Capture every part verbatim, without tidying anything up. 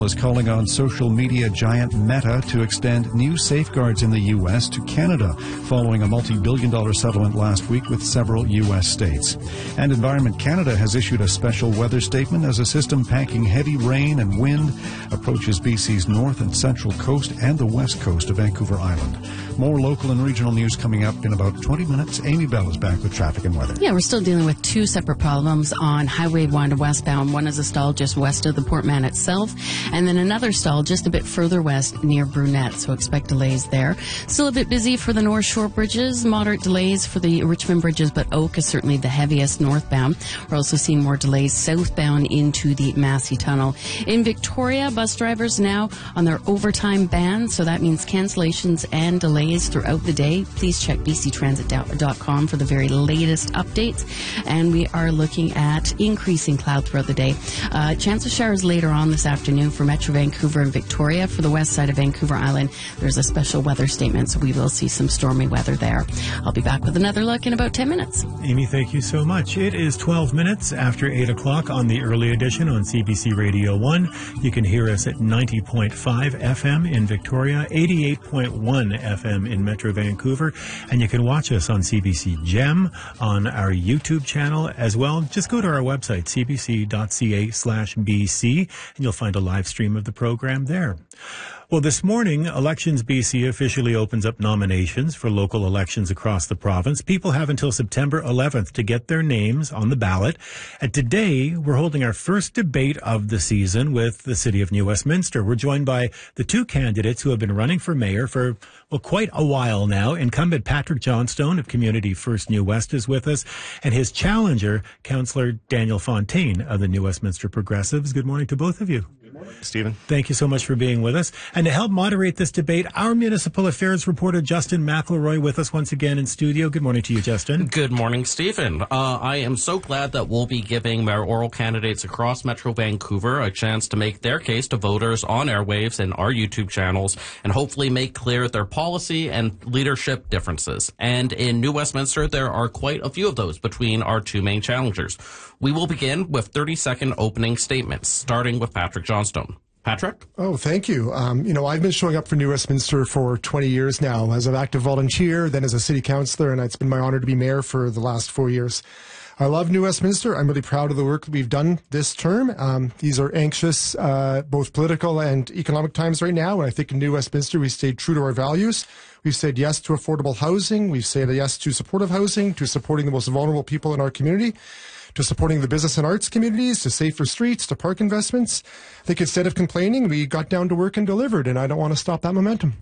is calling on social media giant Meta to extend new safeguards in the U S to Canada, following a multi-billion dollar settlement last week with several U S states. And Environment Canada has issued a special weather statement as a system packing heavy rain and wind approaches B C's north and central coast and the west coast of Vancouver Island. More local and regional news coming up in about twenty minutes. Amy Bell is back with traffic and weather. Yeah, we're still dealing with two separate problems on Highway one westbound. One is a stall just west of the Port Mann itself, and then another stall just a bit further west near Brunette, so expect delays there. Still a bit busy for the North Shore bridges, moderate delays for the Richmond bridges, but Oak is certainly the heaviest northbound. We're also seeing more delays southbound into the Massey Tunnel. In Victoria, bus drivers now on their overtime ban, so that means cancellations and delays throughout the day. Please check b c transit dot com for the very latest updates. And we are looking at increasing cloud throughout the day. Uh, chance of showers later on this afternoon for Metro Vancouver and Victoria. For the west side of Vancouver Island, there's a special weather statement, so we will see some stormy weather there. I'll be back with another look in about ten minutes. Amy, thank you so much. It is twelve minutes after eight o'clock on the early edition on C B C Radio one. You can hear us at ninety point five F M in Victoria, eighty-eight point one F M in Metro Vancouver, and you can watch us on C B C Gem on our YouTube channel as well. Just go to our website, c b c dot c a slash b c, and you'll find a live stream of the program there. Well, this morning, Elections B C officially opens up nominations for local elections across the province. People have until September eleventh to get their names on the ballot. And today, we're holding our first debate of the season with the City of New Westminster. We're joined by the two candidates who have been running for mayor for, well, quite a while now. Incumbent Patrick Johnstone of Community First New West is with us, and his challenger, Councillor Daniel Fontaine of the New Westminster Progressives. Good morning to both of you. Good morning, Stephen. Thank you so much for being with us. And to help moderate this debate, our municipal affairs reporter, Justin McElroy, with us once again in studio. Good morning to you, Justin. Good morning, Stephen. Uh, I am so glad that we'll be giving mayoral candidates across Metro Vancouver a chance to make their case to voters on airwaves and our YouTube channels, and hopefully make clear their policy and leadership differences. And in New Westminster, there are quite a few of those between our two main challengers. We will begin with thirty-second opening statements, starting with Patrick Johnstone. Patrick? Oh, thank you. Um, you know, I've been showing up for New Westminster for twenty years now as an active volunteer, then as a city councillor, and it's been my honor to be mayor for the last four years. I love New Westminster. I'm really proud of the work that we've done this term. Um, these are anxious, uh, both political and economic times right now, and I think in New Westminster we stayed true to our values. We've said yes to affordable housing. We've said yes to supportive housing, to supporting the most vulnerable people in our community, to supporting the business and arts communities, to safer streets, to park investments. I think instead of complaining, we got down to work and delivered, and I don't want to stop that momentum.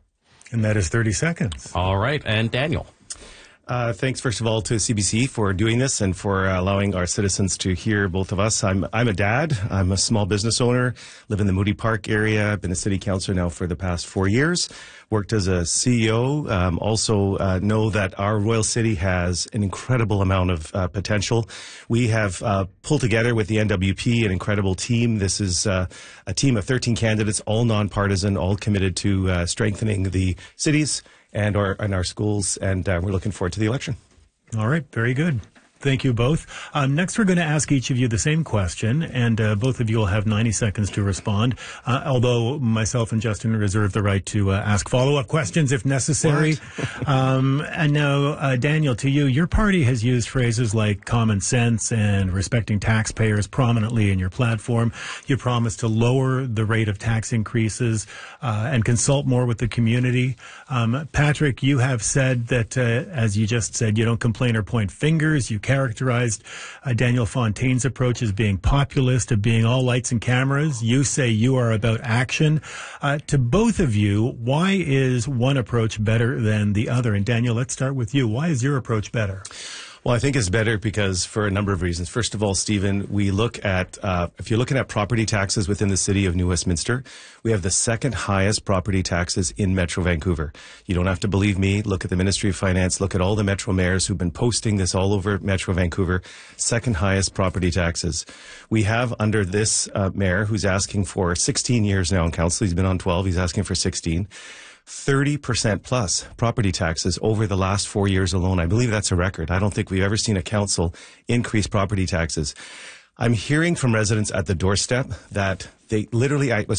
And that is thirty seconds. All right. And Daniel? Uh, thanks, first of all, to C B C for doing this and for uh, allowing our citizens to hear both of us. I'm I'm a dad. I'm a small business owner, live in the Moody Park area. I've been a city councillor now for the past four years. Worked as a C E O. Um, also uh, know that our Royal City has an incredible amount of uh, potential. We have uh, pulled together with the N W P an incredible team. This is uh, a team of thirteen candidates, all nonpartisan, all committed to uh, strengthening the cities and our and our schools, and uh, we're looking forward to the election. All right, very good. Thank you both. Um, next, we're going to ask each of you the same question, and uh, both of you will have ninety seconds to respond, uh, although myself and Justin reserve the right to uh, ask follow-up questions if necessary. um, and now, uh, Daniel, to you, your party has used phrases like common sense and respecting taxpayers prominently in your platform. You promised to lower the rate of tax increases uh, and consult more with the community. Um, Patrick, you have said that, uh, as you just said, you don't complain or point fingers. You characterized uh, Daniel Fontaine's approach as being populist, of being all lights and cameras. You say you are about action. Uh, to both of you, why is one approach better than the other? And Daniel, let's start with you. Why is your approach better? Well, I think it's better because for a number of reasons. First of all, Stephen, we look at, uh, if you're looking at property taxes within the city of New Westminster, we have the second highest property taxes in Metro Vancouver. You don't have to believe me. Look at the Ministry of Finance. Look at all the Metro mayors who've been posting this all over Metro Vancouver. Second highest property taxes. We have under this uh, mayor who's asking for sixteen years now in council. He's been on twelve. He's asking for sixteen. thirty percent plus property taxes over the last four years alone. I believe that's a record. I don't think we've ever seen a council increase property taxes. I'm hearing from residents at the doorstep that they literally, I was